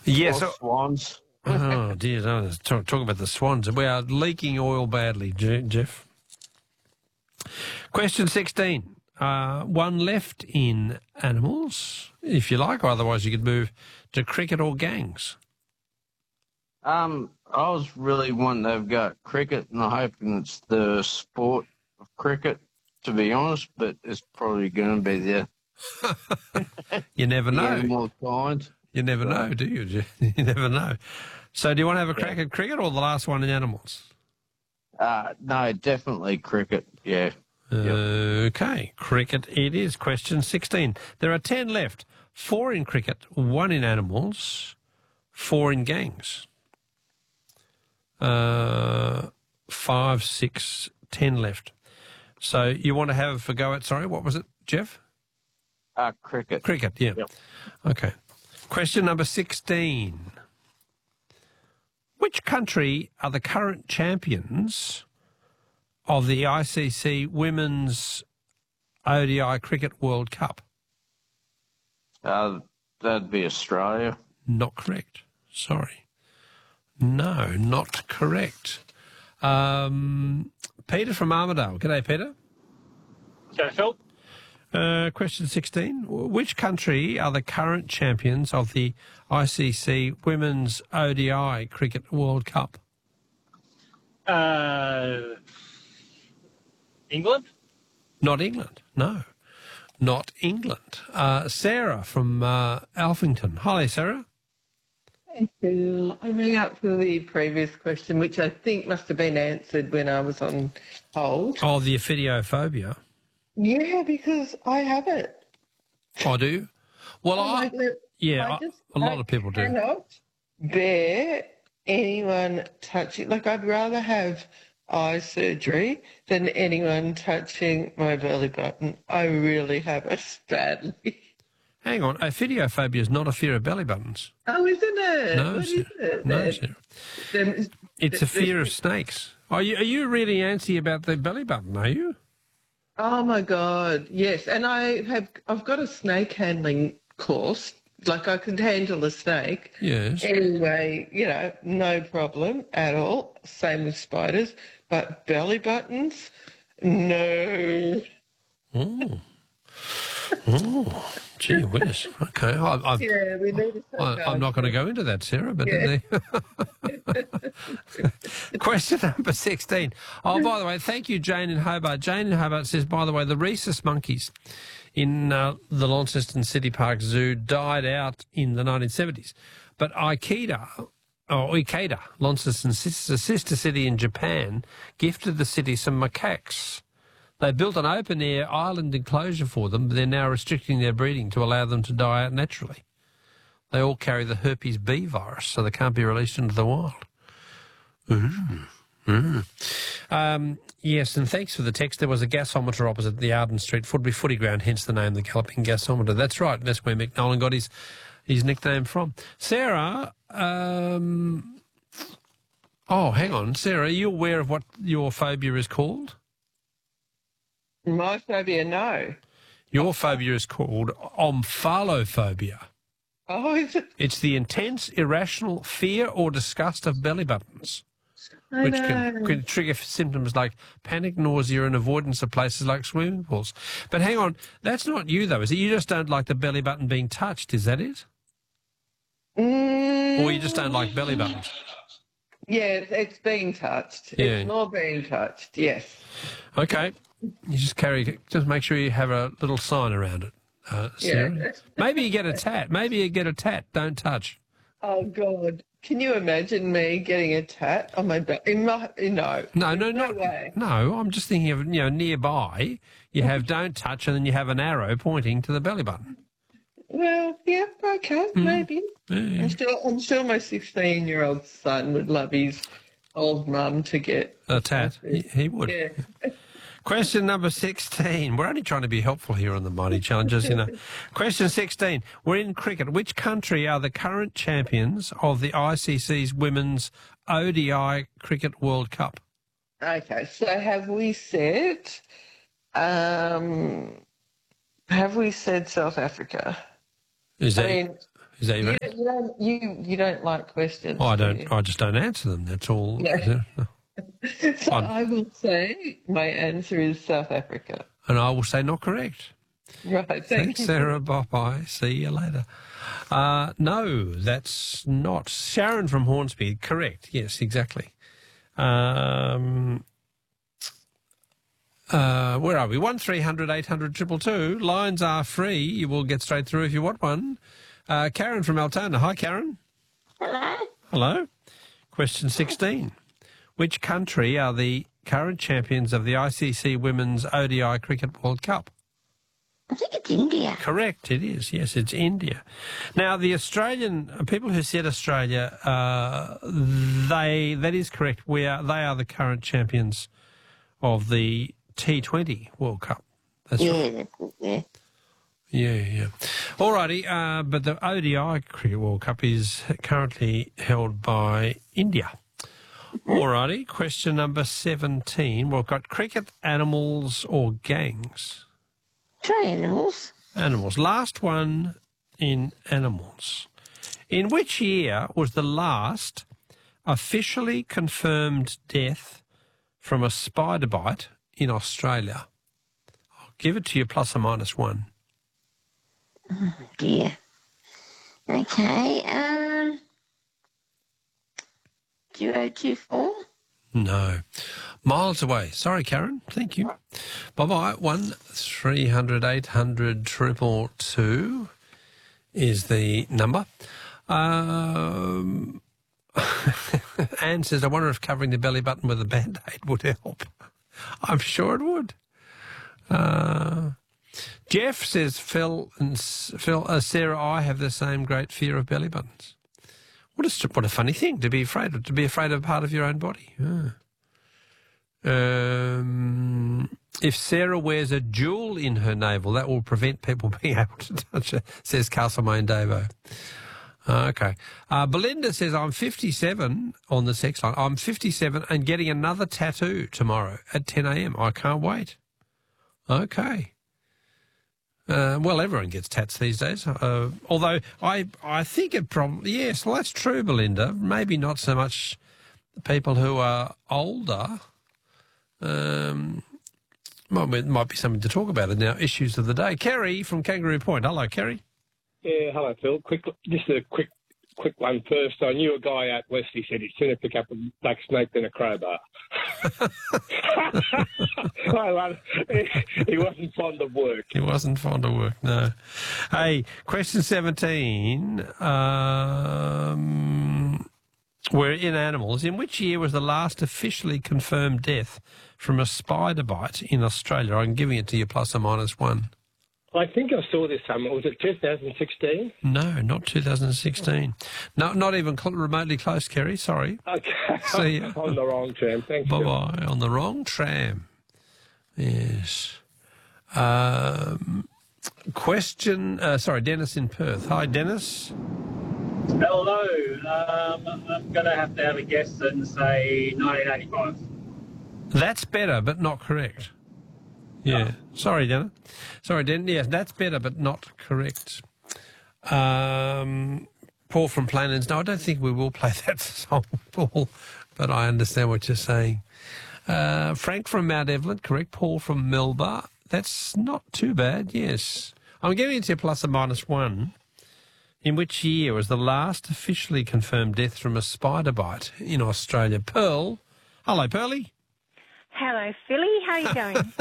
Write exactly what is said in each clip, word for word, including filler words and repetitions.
Yes. Or swans. Oh, dear. No, talk, talk about the swans. We are leaking oil badly, Je- Jeff. Question sixteen. Uh, one left in animals, if you like, or otherwise you could move to cricket or gangs. Um, I was really wanting to go cricket, and I'm hoping it's the sport of cricket, to be honest, but it's probably going to be the, You never the know. animal kind. You never So- know, do you? Je- You never know. So do you want to have a crack Yeah. at cricket or the last one in animals? Uh, no, definitely cricket, yeah. Okay, cricket it is. Question sixteen. There are ten left. Four in cricket, one in animals, four in gangs. Uh, five, six, ten left. So you want to have a go at, sorry, what was it, Jeff? Uh, cricket. Cricket, yeah. Yep. Okay. Question number sixteen. Which country are the current champions of the I C C Women's O D I Cricket World Cup? Uh, that'd be Australia. Not correct. Sorry. No, not correct. Um, Peter from Armidale. G'day, Peter. Okay, Phil. Uh, question sixteen. Which country are the current champions of the I C C Women's O D I Cricket World Cup? Uh, England? Not England. No, not England. Uh, Sarah from uh, Alphington. Hi, Sarah. Thank you. I rang up for the previous question, which I think must have been answered when I was on hold. Oh, the ophidiophobia. Yeah, because I have it. I do. Well, I, Like, look, yeah, I I- just- a lot I of people do. cannot bear anyone touching. Like, I'd rather have eye surgery than anyone touching my belly button. I really have it badly. Hang on, ophidiophobia is not a fear of belly buttons. Oh, isn't it? No, What is Sarah. it? No, then? Sarah. Then- It's a fear of snakes. Are you, are you really antsy about the belly button, are you? Oh my God, yes. And I have, I've got a snake handling course. Like I could handle a snake. Yes. Anyway, you know, no problem at all. Same with spiders. But belly buttons, no. Oh. Oh, gee whiz. Okay. I, I, Yeah, we need to I, I'm not going to go into that, Sarah, but Yeah. question number sixteen. Oh, by the way, thank you, Jane in Hobart. Jane in Hobart says, by the way, the rhesus monkeys in uh, the Launceston City Park Zoo died out in the nineteen seventies. But Ikeda, or Ikeda, Launceston's sister, sister city in Japan, gifted the city some macaques. They built an open-air island enclosure for them, but they're now restricting their breeding to allow them to die out naturally. They all carry the herpes B virus, so they can't be released into the wild. Mm. Mm. Um, yes, and thanks for the text. There was a gasometer opposite the Arden Street Football Footy Ground, hence the name, the Galloping Gasometer. That's right. That's where Mick Nolan got his, his nickname from. Sarah, um, oh, hang on. Sarah, are you aware of what your phobia is called? My phobia, no. Your phobia is called omphalophobia. Oh, is it? It's the intense, irrational fear or disgust of belly buttons, I which know. can, can trigger symptoms like panic, nausea, and avoidance of places like swimming pools. But hang on, that's not you, though, is it? You just don't like the belly button being touched, is that it? Mm, Or you just don't like belly buttons? yeah, it's, it's being touched. Yeah. It's more being touched, yes. Okay. You just carry, just make sure you have a little sign around it, uh, Sarah. Yeah. Maybe you get a tat. Maybe you get a tat. Don't touch. Oh, God. Can you imagine me getting a tat on my back? In my, no. No, no, No not, way. no. I'm just thinking of, you know, nearby, you have don't touch and then you have an arrow pointing to the belly button. Well, yeah, okay, maybe. Yeah. I'm sure, I'm sure my sixteen-year-old son would love his old mum to get A tat. He, he would. Yeah. Question number sixteen. We're only trying to be helpful here on the Mighty Challenges, you know. Question sixteen. We're in cricket. Which country are the current champions of the I C C's Women's O D I Cricket World Cup? Okay, so have we said, um, have we said South Africa? Is I that, mean, Is that your You, you don't. You you don't like questions. Oh, I do don't. you? I just don't answer them. That's all. No. So I'm- I will say my answer is South Africa. And I will say not correct. Right. Thank Thanks, you. Sarah. Bye-bye. See you later. Uh, no, that's not. Sharon from Hornsby. Correct. Yes, exactly. Um, uh, where are we? one three hundred eight hundred two two two. Lines are free. You will get straight through if you want one. Uh, Karen from Altona. Hi, Karen. Hello? Hello. Question sixteen. Which country are the current champions of the I C C Women's O D I Cricket World Cup? I think it's India. Correct, it is. Yes, it's India. Now, the Australian people who said Australia, uh, they that is correct. We are they are the current champions of the T twenty World Cup. That's Yeah, right. that's it, yeah. Yeah, yeah. Alrighty, uh, but the O D I Cricket World Cup is currently held by India. Alrighty, question number seventeen. We've got cricket, animals or gangs? Try animals. Animals. Last one in animals. In which year was the last officially confirmed death from a spider bite in Australia? I'll give it to you plus or minus one. Oh, dear. Okay, um... zero two four? No. Miles away. Sorry, Karen. Thank you. Bye-bye. One three hundred eight hundred triple two is the number. Um, Anne says, I wonder if covering the belly button with a Band-Aid would help. I'm sure it would. Uh, Jeff says, Phil and Phil, uh, Sarah, I have the same great fear of belly buttons. What a, what a funny thing to be afraid of, to be afraid of part of your own body. Yeah. Um, if Sarah wears a jewel in her navel, that will prevent people being able to touch her, says Castlemaine Davo. Okay. Uh, Belinda says, I'm fifty-seven on the sex line. I'm fifty-seven and getting another tattoo tomorrow at ten a m. I can't wait. Okay. Uh, well, everyone gets tats these days. Uh, although I, I think it probably, yes, well, that's true, Belinda. Maybe not so much people who are older. Um, might, it might be something to talk about in our issues of the day. Kerry from Kangaroo Point. Hello, Kerry. Yeah, hello, Phil. Quick, just a quick, quick one first. I knew a guy out west. He said he'd sooner pick up a black snake than a crowbar. Well, he, he wasn't fond of work. He wasn't fond of work, no. Hey, question seventeen. Um, we're in animals. In which year was the last officially confirmed death from a spider bite in Australia? I'm giving it to you plus or minus one. I think I saw this somewhere. Was it two thousand sixteen? No, not two thousand sixteen. No, not even cl- remotely close, Kerry. Sorry. Okay. See ya. On the wrong tram. Thanks, Phil. Bye-bye. On the wrong tram. Yes. Um, question, uh, sorry, Dennis in Perth. Hi, Dennis. Hello. Um, I'm going to have to have a guess and say nineteen eighty-five. That's better, but not correct. Yeah. Sorry, Dennis. Sorry, Den. Yes, that's better, but not correct. Um, Paul from Planins. No, I don't think we will play that song, Paul, but I understand what you're saying. Uh, Frank from Mount Evelyn, correct. Paul from Melba. That's not too bad, yes. I'm giving it to you plus or minus one. In which year was the last officially confirmed death from a spider bite in Australia? Pearl. Hello, Pearlie. Hello, Philly. How are you going?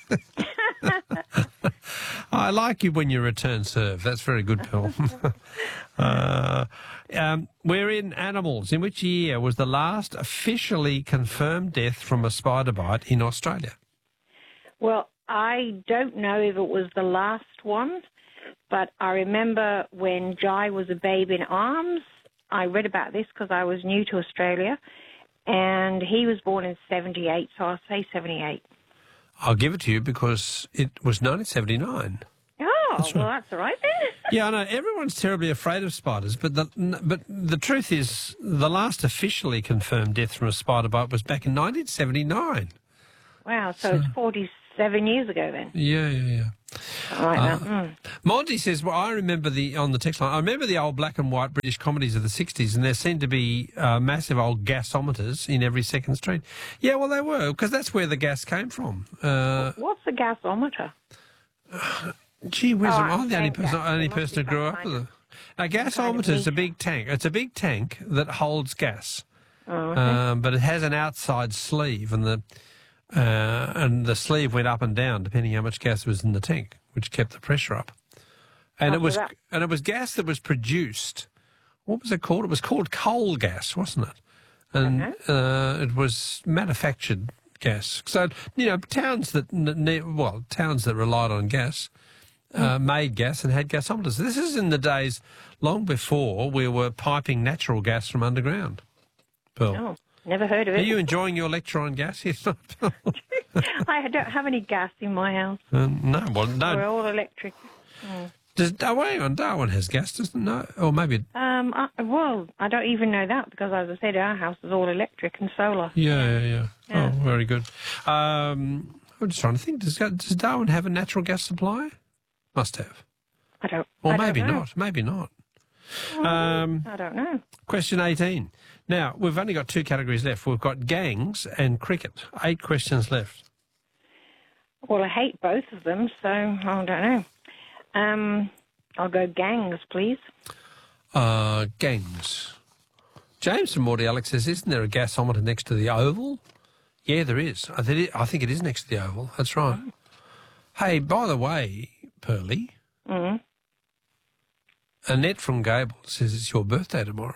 I like you when you return serve. That's very good, Pearl. uh, um, we're in animals. In which year was the last officially confirmed death from a spider bite in Australia? Well, I don't know if it was the last one, but I remember when Jai was a babe in arms. I read about this because I was new to Australia, and he was born in seventy-eight, so I'll say seventy-eight. I'll give it to you because it was nineteen seventy-nine. Oh, That's well, right. that's all right then. Yeah, I know. Everyone's terribly afraid of spiders, but the but the truth is the last officially confirmed death from a spider bite was back in nineteen seventy-nine. Wow, so, So- it's forty-seven years ago then. Yeah, yeah, yeah. Like Uh, that. Mm. Monty says, well, I remember the, on the text line, I remember the old black and white British comedies of the sixties, and there seemed to be uh, massive old gasometers in every second street. Yeah, well, they were, because that's where the gas came from. Uh, What's the gasometer? gee whiz, Oh, I'm the only tank person, gas. only There must person who be grew some up kind with of- it. A gasometer is a big tank. It's a big tank that holds gas. Oh, okay. Um, but it has an outside sleeve, and the uh, and the sleeve went up and down depending how much gas was in the tank, which kept the pressure up. And it After was that- and it was gas that was produced. What was it called? It was called coal gas, wasn't it? And uh, it was manufactured gas. So you know, towns that ne- well, towns that relied on gas uh, made gas and had gasometers. This is in the days long before we were piping natural gas from underground. Pearl. Oh, never heard of Are it. you enjoying your lecture on gas? Yes. uh, I don't have any gas in my house. no, well, We're no. all electric. Does, oh, hang on, Darwin has gas, doesn't it? No, or maybe. Um, I, well, I don't even know that because, as I said, our house is all electric and solar. Yeah, yeah, yeah. Yeah. Oh, very good. Um, I'm just trying to think. Does, does Darwin have a natural gas supply? Must have. I don't. Or I don't maybe know. not. Maybe not. Um, I don't know. question eighteen. Now, we've only got two categories left. We've got gangs and cricket. Eight questions left. Well, I hate both of them, so I don't know. Um, I'll go gangs, please. Uh, gangs. James from Morty Alex says, isn't there a gasometer next to the Oval? Yeah, there is. I think it, I think it is next to the Oval. That's right. Mm. Hey, by the way, Pearly, Mm. Annette from Gable says it's your birthday tomorrow.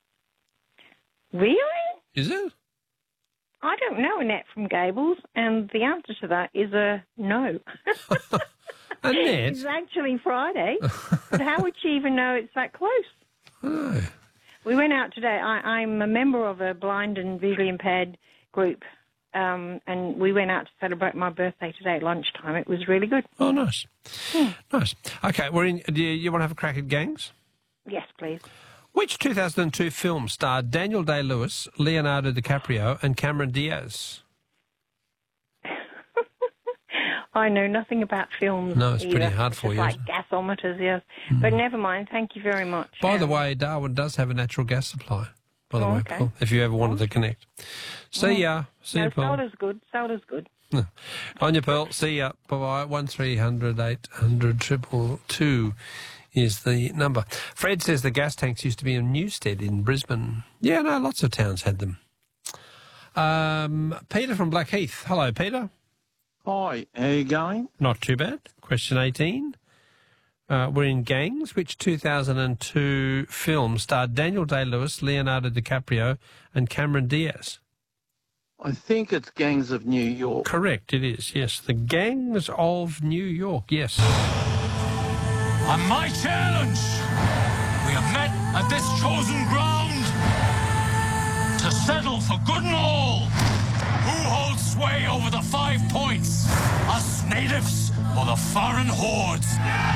Really? Is it? I don't know Annette from Gables, and the answer to that is a no. Annette? It's actually Friday, but how would she even know it's that close? Oh. We went out today. I, I'm a member of a blind and visually impaired group, um, and we went out to celebrate my birthday today at lunchtime. It was really good. Oh, nice. Hmm. Nice. Okay, we're in. Do you, you want to have a crack at gangs? Yes, please. Which two thousand two film starred Daniel Day-Lewis, Leonardo DiCaprio and Cameron Diaz? I know nothing about films. No, it's pretty either. hard It's for just you, like isn't gasometers, yes. But never mind. Thank you very much. By the Um, way, Darwin does have a natural gas supply, by the Oh, way, okay. Paul, if you ever wanted to connect. See ya. See no, ya, Paul. soda's good. Soda's good. On your Pearl. See ya. Bye-bye. one three hundred eight hundred triple two is the number. Fred says the gas tanks used to be in Newstead in Brisbane. Yeah, no, lots of towns had them. Um, Peter from Blackheath. Hello, Peter. Hi, how you going? Not too bad. Question eighteen. Uh, we're in gangs. Which two thousand two film starred Daniel Day-Lewis, Leonardo DiCaprio and Cameron Diaz? I think it's Gangs of New York. Correct, it is, yes. The Gangs of New York, yes. On my challenge, we have met at this chosen ground to settle for good and all. Who holds sway over the five points? Us natives or the foreign hordes?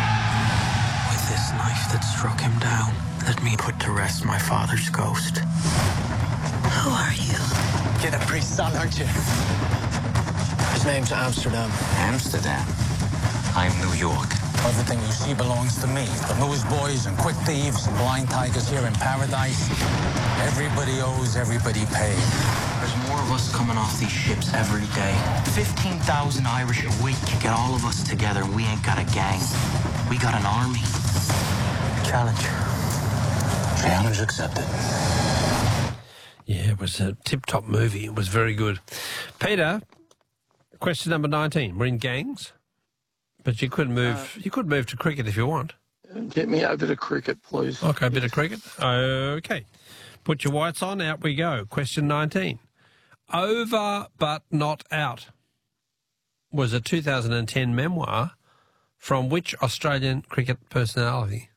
With this knife that struck him down, let me put to rest my father's ghost. Who are you? You're the priest's son, aren't you? His name's Amsterdam. Amsterdam. I'm New York. Everything you see belongs to me. The newsboys and quick thieves and blind tigers here in paradise. Everybody owes, everybody pays. There's more of us coming off these ships every day. fifteen thousand Irish a week. Get all of us together and we ain't got a gang. We got an army. Challenge. Challenge accepted. Yeah, it was a tip-top movie. It was very good. Peter, question number nineteen. We're in gangs, but you could move. Uh, you could move to cricket if you want. Get me over to cricket, please. Okay, a bit of cricket. Okay, put your whites on. Out we go. Question nineteen. Over but not out was a two thousand ten memoir from which Australian cricket personality?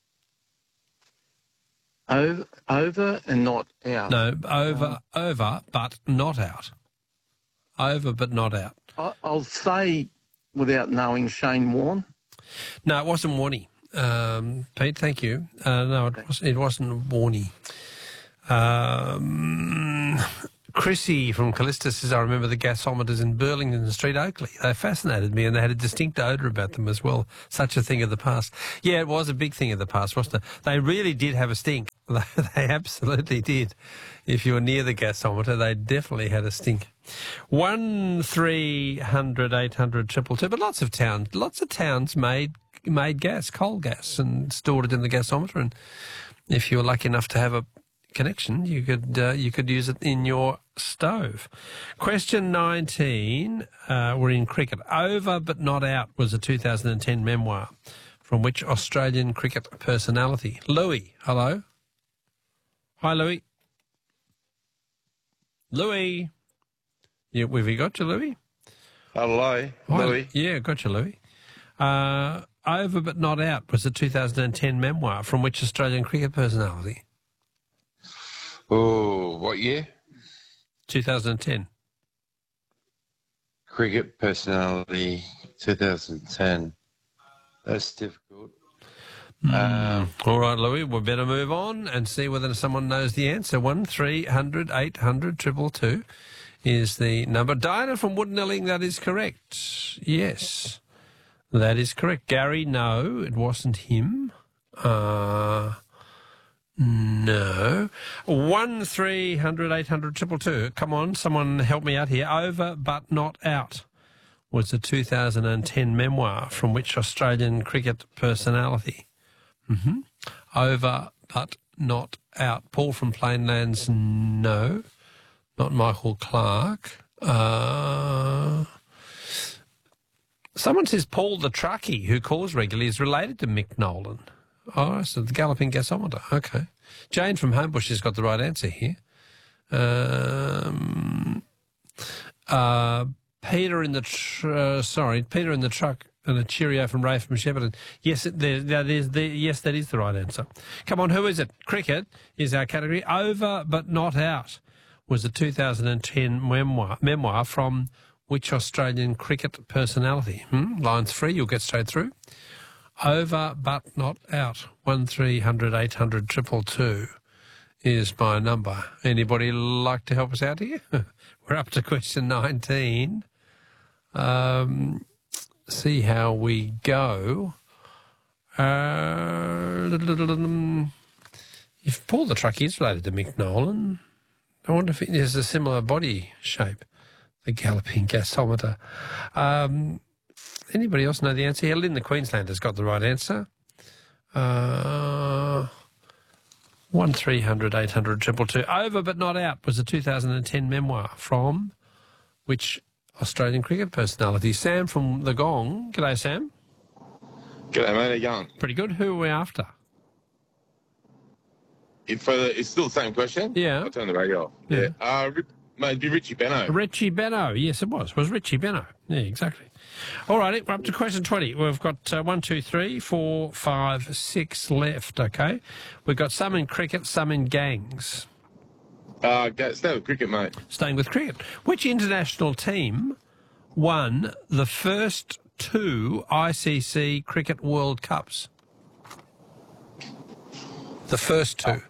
Over, over and not out. No, over, uh, over, but not out. Over, but not out. I, I'll say, without knowing, Shane Warne. No, it wasn't Warney. Um, Pete, thank you. Uh, no, it, was, it wasn't Warney. Um, Chrissy from Callista says, I remember the gasometers in Burlington Street, Oakley. They fascinated me and they had a distinct odour about them as well. Such a thing of the past. Yeah, it was a big thing of the past, wasn't it? They really did have a stink. They absolutely did. If you were near the gasometer, they definitely had a stink. One three hundred eight hundred triple two. But lots of towns, lots of towns made made gas, coal gas, and stored it in the gasometer. And if you were lucky enough to have a connection, you could uh, you could use it in your stove. Question nineteen. Uh, we're in cricket. Over but not out was a two thousand ten memoir from which Australian cricket personality? Louis, hello. Hi, Louis. Louis. Yeah, have you got you, Louis? Hello, Hi. Louis. Yeah, got you, Louis. Uh, Over but not out was a two thousand ten memoir from which Australian cricket personality? Oh, what year? two thousand ten. Cricket personality, two thousand ten. That's difficult. Um, All right, Louis, we better move on and see whether someone knows the answer. One three hundred eight hundred triple two is the number. Diana from Woodnelling, that is correct. Yes, that is correct. Gary, no, it wasn't him. Uh, no. One three hundred eight hundred triple two. Come on, someone help me out here. Over but not out was the two thousand ten memoir from which Australian cricket personality? Mm-hmm. Over but not out. Paul from Plainlands, no. Not Michael Clark. Uh, someone says Paul the truckie, who calls regularly, is related to Mick Nolan. Oh, so the galloping gasometer. Okay. Jane from Homebush has got the right answer here. Um, uh, Peter in the tr- uh, sorry, Peter in the truck. And a cheerio from Ray from Shepparton. Yes, it, there, that is the yes, that is the right answer. Come on, who is it? Cricket is our category. Over but not out was a two thousand ten memoir, memoir from which Australian cricket personality? Hmm? Line's free, you'll get straight through. Over but not out. One three hundred eight hundred triple two is my number. Anybody like to help us out here? We're up to question nineteen. Um... See how we go. Uh, if Paul the truck is related to Mick Nolan, I wonder if it has a similar body shape, the galloping gasometer. Um, anybody else know the answer here? Lynn the Queenslander's got the right answer. Uh, one three hundred eight hundred triple two. Over but not out was a two thousand ten memoir from which Australian cricket personality? Sam from the Gong. G'day, Sam. G'day, mate. How you going? Pretty good. Who are we after? If, uh, it's still the same question? Yeah. I'll turn the radio off. Yeah. yeah. Uh, mate, it'd be Richie Benno. Richie Benno. Yes, it was. It was Richie Benno. Yeah, exactly. All righty. We're up to question twenty. We've got uh, one, two, three, four, five, six left, okay? We've got some in cricket, some in gangs. Uh, stay with cricket, mate. Staying with cricket. Which international team won the first two I C C Cricket World Cups? The first two.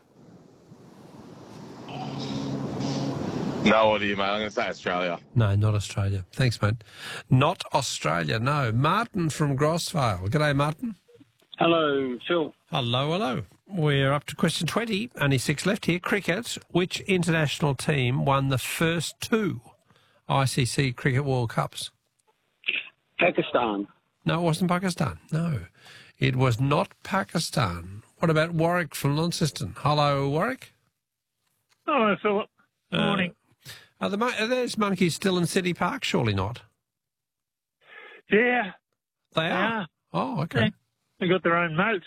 No idea, mate. I'm going to say Australia. No, not Australia. Thanks, mate. Not Australia, no. Martin from Grossvale. G'day, Martin. Hello, Phil. Hello, hello. We're up to question twenty. Only six left here. Cricket. Which international team won the first two I C C Cricket World Cups? Pakistan. No, it wasn't Pakistan. No, it was not Pakistan. What about Warwick from Launceston? Hello, Warwick. Hello, Philip. Uh, Morning. Are, the, are those monkeys still in City Park? Surely not. Yeah. They are? are. Oh, okay. Yeah. They got their own moat.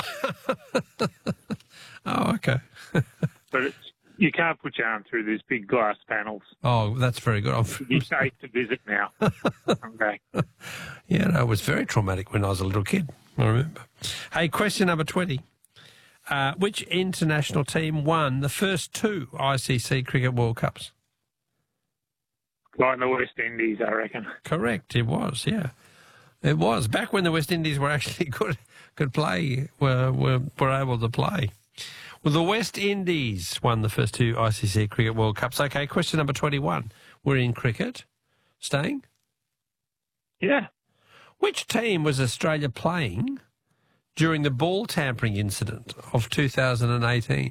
Oh, okay. But it's, you can't put your arm through these big glass panels. Oh, that's very good. I'm You're safe to visit now. Okay. Yeah, no, it was very traumatic when I was a little kid, I remember. Hey, question number twenty. Uh, which international team won the first two I C C Cricket World Cups? Like the West Indies, I reckon. Correct, it was, yeah. It was. Back when the West Indies were actually good, could play, were, were, were able to play. Well, the West Indies won the first two I C C Cricket World Cups. Okay, question number twenty-one. We're in cricket. Staying? Yeah. Which team was Australia playing during the ball tampering incident of two thousand eighteen?